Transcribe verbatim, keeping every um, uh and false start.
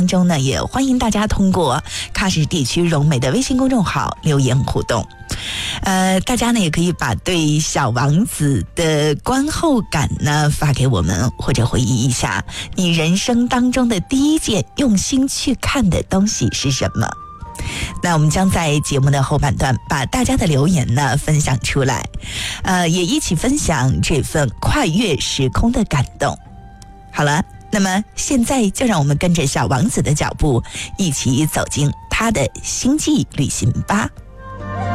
当中呢，也欢迎大家通过喀什地区融美的微信公众号留言互动。呃，大家呢也可以把对小王子的观后感呢发给我们，或者回忆一下你人生当中的第一件用心去看的东西是什么。那我们将在节目的后半段把大家的留言呢分享出来，呃，也一起分享这份跨越时空的感动。好了，那么现在就让我们跟着小王子的脚步，一起走进他的星际旅行吧。